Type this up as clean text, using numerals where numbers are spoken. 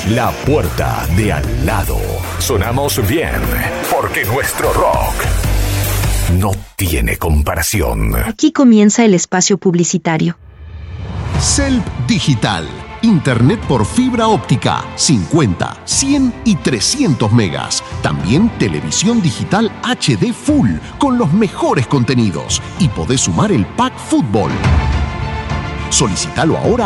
La puerta de al lado. Sonamos bien, porque nuestro rock no tiene comparación. Aquí comienza el espacio publicitario. Celp Digital. Internet por fibra óptica, 50, 100 y 300 megas. También televisión digital HD Full, con los mejores contenidos. Y podés sumar el pack fútbol. Solicítalo ahora